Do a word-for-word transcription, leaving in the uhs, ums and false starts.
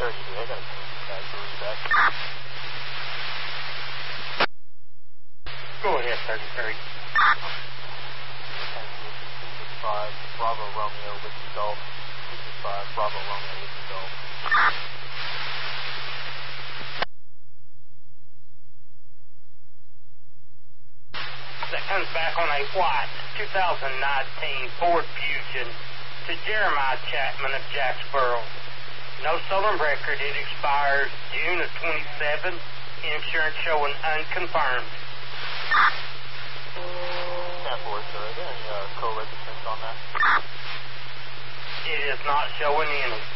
thirty-three. I got a change of tag to read back. Go ahead, thirty-three. two six five, Bravo Romeo, Whiskey Golf. two six five, Bravo Romeo, Whiskey Golf. That comes back on a white two thousand nineteen Ford Fusion to Jeremiah Chapman of Jacksboro. No stolen record. It expires June of twenty-seven. Insurance showing unconfirmed. ten four, sir. Are there any uh, co-registrants on that? It is not showing any.